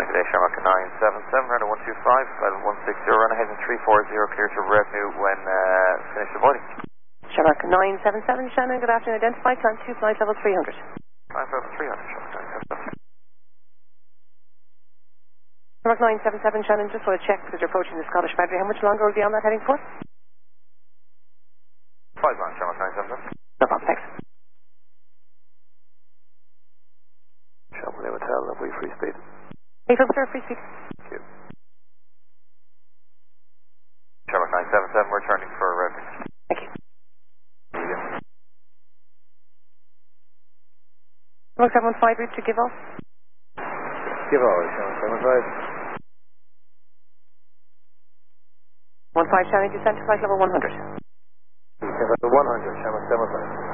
today, Shamrock 977, radar 125, flight 160, run ahead in 340, clear to revenue when finished avoiding. Shamrock 977, Shannon, good afternoon, identified, climb 2, flight level 300. Climb level 300, Shamrock 977. Shamrock 977, Shannon, just want to check because you're approaching the Scottish boundary. How much longer will be on that heading for? 5 miles, Shamrock 977. No problem, thanks. Chamonix Hotel, lovely free speed. April, sir, free speed. Thank you. Shamrock 977, we're turning for revenue. Thank you. Yeah. Shamrock 715, route to give off. Give all, Shamrock 715. 15, Shannon, descent to flight level 100. Level 100, Shamrock 715.